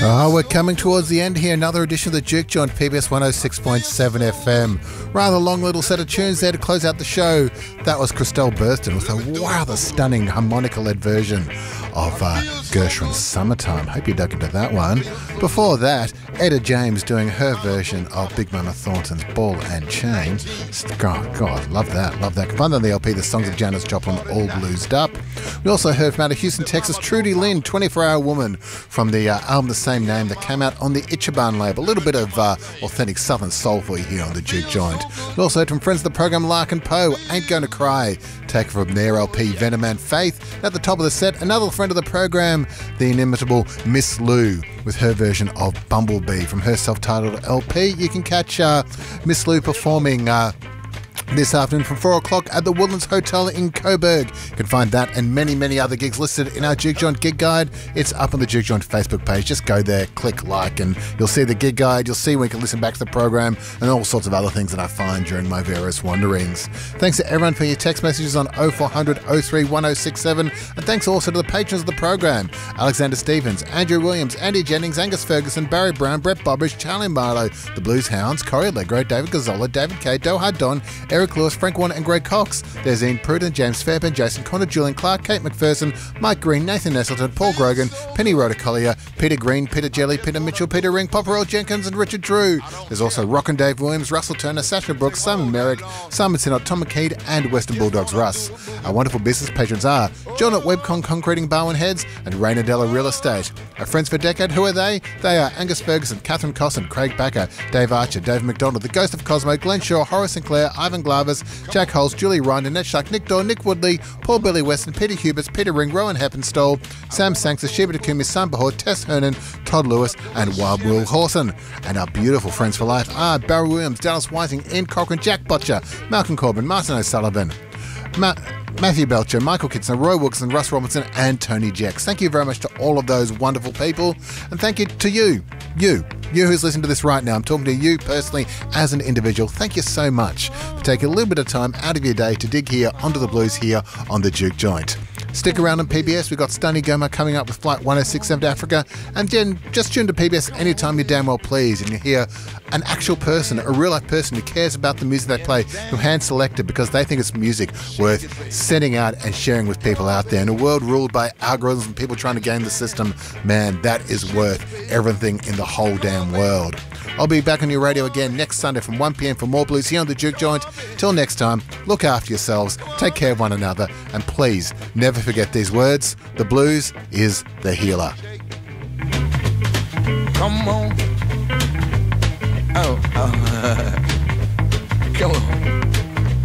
Oh, we're coming towards the end here. Another edition of the Juke Joint, PBS 106.7 FM. Rather long little set of tunes there to close out the show. That was Christelle Burston with a rather stunning harmonica-led version of Gershwin's Summertime. Hope you dug into that one. Before that, Etta James doing her version of Big Mama Thornton's Ball and Chain. God, love that, love that. Find on the LP the songs of Janis Joplin, All Bluesed Up. We also heard from out of Houston, Texas, Trudy Lynn, 24-Hour Woman, from the album the same name that came out on the Ichiban label. A little bit of authentic Southern soul for you here on the Juke Joint. We also heard from friends of the program, Lark and Poe, Ain't Gonna Cry, taken from their LP Venom and Faith. At the top of the set, another friend of the program, the inimitable Miss Lou, with her version of Bumblebee from her self-titled LP. You can catch Miss Lou performing this afternoon from 4 o'clock at the Woodlands Hotel in Coburg. You can find that and many, many other gigs listed in our Juke Joint gig guide. It's up on the Juke Joint Facebook page. Just go there, click like, and you'll see the gig guide. You'll see when you can listen back to the program and all sorts of other things that I find during my various wanderings. Thanks to everyone for your text messages on 0400 03 1067. And thanks also to the patrons of the program: Alexander Stevens, Andrew Williams, Andy Jennings, Angus Ferguson, Barry Brown, Brett Bobbridge, Charlie Marlowe, the Blues Hounds, Corey Allegro, David Gazzola, David Kay, Doha Don, Eric Lewis, Frank Warner and Greg Cox. There's Ian Pruden, James Fairbairn, Jason Connor, Julian Clark, Kate McPherson, Mike Green, Nathan Nestleton, Paul Grogan, Penny Rhoda-Collier, Peter Green, Peter Jelly, Peter Mitchell, Peter Ring, Papa Earl Jenkins and Richard Drew. There's also Rock and Dave Williams, Russell Turner, Sasha Brooks, Simon Merrick, Simon Sinnott, Tom McKeed and Western Bulldogs Russ. Our wonderful business patrons are John at Webcon Concreting Barwon Heads and Raina Della Real Estate. Our friends for decade, who are they? They are Angus Ferguson, Catherine Cosson, Craig Backer, Dave Archer, Dave McDonald, The Ghost of Cosmo, Glenn Shaw, Horace Sinclair, Ivan Glavas, Jack Holes, Julie Ryan, Annette Shark, Nick Dorr, Nick Woodley, Paul Billy Weston, Peter Hubers, Peter Ring, Rowan Heppenstall, Sam Sanksa, Sheba Takumi, Sam Bahor, Tess Hernan, Todd Lewis and Wild Will Horson. And our beautiful friends for life are Barry Williams, Dallas Whiting, Ian Cochran, Jack Butcher, Malcolm Corbin, Martin O'Sullivan, Matthew Belcher, Michael Kitson, Roy Wilson, Russ Robinson and Tony Jacks. Thank you very much to all of those wonderful people, and thank you to you who's listening to this right now. I'm talking to you personally as an individual. Thank you so much for taking a little bit of time out of your day to dig here onto the blues here on the Juke Joint. Stick around on PBS. We've got Stunny Goma coming up with Flight 1067 to Africa. And then just tune to PBS anytime you damn well please and you hear an actual person, a real life person who cares about the music they play, who hand select it because they think it's music worth sending out and sharing with people out there. In a world ruled by algorithms and people trying to game the system, man, that is worth everything in the whole damn world. I'll be back on your radio again next Sunday from 1 p.m. for more blues here on the Juke Joint. Till next time, look after yourselves, take care of one another, and please never forget these words: the blues is the healer. Come on.